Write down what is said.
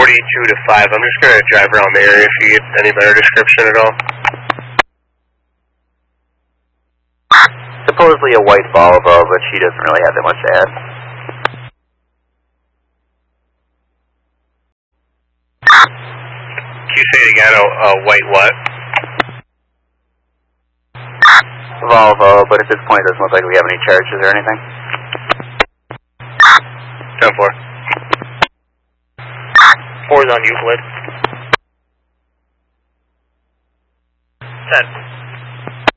42 to 5. I'm just going to drive around the area if you get any better description at all. Supposedly a white Volvo, but she doesn't really have that much to add. Can you say it again? A white what? Volvo, but at this point it doesn't look like we have any charges or anything. 10-4. 4's on Euclid. 10.